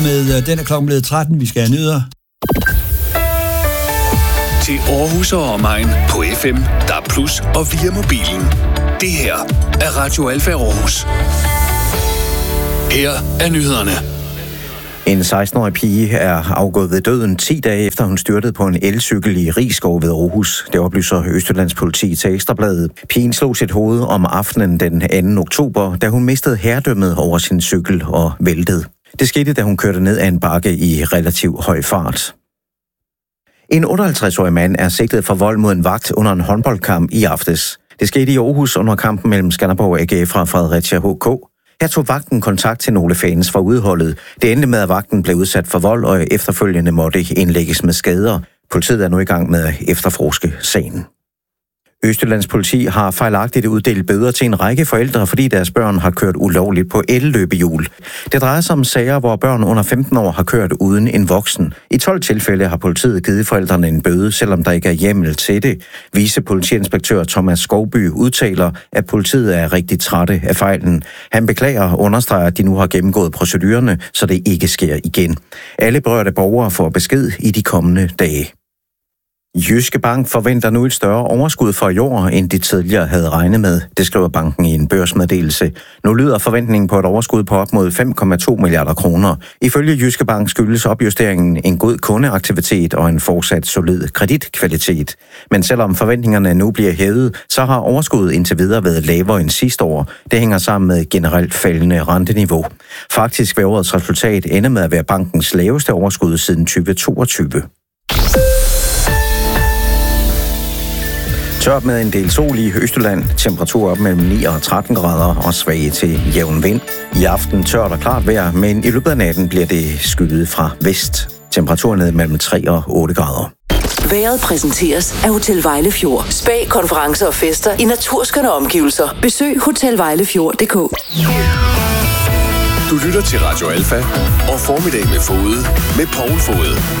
Med den er klokken blevet 13, vi skal have nyheder. Til Aarhus og omegn på FM, DAB+ og via mobilen. Det her er Radio Alfa Aarhus. Her er nyhederne. En 16-årig pige er afgået ved døden 10 dage efter hun styrtede på en elcykel i Risskov ved Aarhus. Det oplyser Østjyllands politi til Ekstrabladet. Pigen slog sit hoved om aftenen den 2. oktober, da hun mistede herredømmet over sin cykel og væltede. Det skete, da hun kørte ned ad en bakke i relativt høj fart. En 58-årig mand er sigtet for vold mod en vagt under en håndboldkamp i aftes. Det skete i Aarhus under kampen mellem Skanderborg AGF fra Fredericia HK. Her tog vagten kontakt til nogle fans fra udholdet. Det endte med, at vagten blev udsat for vold, og efterfølgende måtte indlægges med skader. Politiet er nu i gang med at efterforske sagen. Østjyllands politi har fejlagtigt uddelt bøder til en række forældre, fordi deres børn har kørt ulovligt på elløbehjul. Det drejer sig om sager, hvor børn under 15 år har kørt uden en voksen. I 12 tilfælde har politiet givet forældrene en bøde, selvom der ikke er hjemmel til det. Vicepolitiinspektør Thomas Skovby udtaler, at politiet er rigtig trætte af fejlen. Han beklager og understreger, at de nu har gennemgået procedurerne, så det ikke sker igen. Alle berørte borgere får besked i de kommende dage. Jyske Bank forventer nu et større overskud for i år, end de tidligere havde regnet med. Det skriver banken i en børsmeddelelse. Nu lyder forventningen på et overskud på op mod 5,2 milliarder kroner. Ifølge Jyske Bank skyldes opjusteringen en god kundeaktivitet og en fortsat solid kreditkvalitet. Men selvom forventningerne nu bliver hævet, så har overskuddet indtil videre været lavere end sidste år. Det hænger sammen med generelt faldende renteniveau. Faktisk vil årets resultat ende med at være bankens laveste overskud siden 2022. Tørt med en del sol i Østjylland, temperatur op mellem 9 og 13 grader og svage til jævn vind. I aften tørt og klart vejr, men i løbet af natten bliver det skyet fra vest. Temperaturen ned mellem 3 og 8 grader. Vejret præsenteres af Hotel Vejlefjord. Spa, konferencer og fester i naturskønne omgivelser. Besøg hotelvejlefjord.dk. Du lytter til Radio Alfa og Formiddag med Fode med Poul Fode.